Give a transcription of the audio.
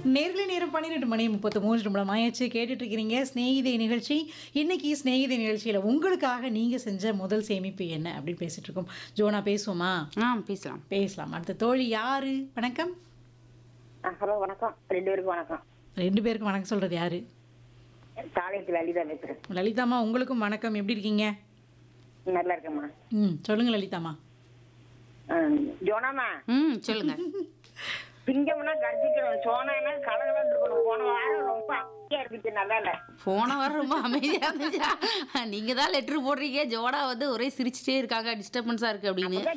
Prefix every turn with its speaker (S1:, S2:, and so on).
S1: நேர்ல நேரம் 12:33 ஆயாச்சு. கேட்டுட்டு இருக்கிறீங்க ஸ்நேகிதை நிகழ்ச்சி. இன்னைக்கு ஸ்நேகிதை நிகழ்ச்சியில உங்களுக்காக நீங்க செஞ்ச முதல் சேமிப்பு என்ன அப்படின்னு பேசிட்டு இருக்கோம். ஜோனா பேசுவோமா?
S2: பேசலாம்.
S1: பேசலாம். அடுத்த தோழி யாரு? வணக்கம்.
S3: ஹலோ வணக்கம். 2 பேருக்கும் வணக்கம்.
S1: 2 பேருக்கும் வணக்கம் சொல்றது யாரு?
S3: காலேஜ் லலிதா பேசுறேன்.
S1: லலிதாம்மா உங்களுக்கும் வணக்கம். எப்படி இருக்கீங்க?
S3: நல்லா இருக்கேம்மா.
S1: சொல்லுங்க லலிதாம்மா.
S3: ஜோனாமா
S2: சொல்லுங்க.
S3: சிங்கம்னா கர்ஜிக்கணும், சோனானா கலகலன்னு இருக்கணும். போன வாரம் ரொம்ப அமைதியா இருந்துச்சு, நல்லா இல்ல.
S2: போன வாரம் ரொம்ப அமைதியா இருந்துச்சா? நீங்க தான் லெட்டர் போடுறீங்க, ஜோடா வந்து ஒரே சிரிச்சுட்டே இருக்காங்க, டிஸ்டர்பன்ஸா இருக்கு அப்படின்னு.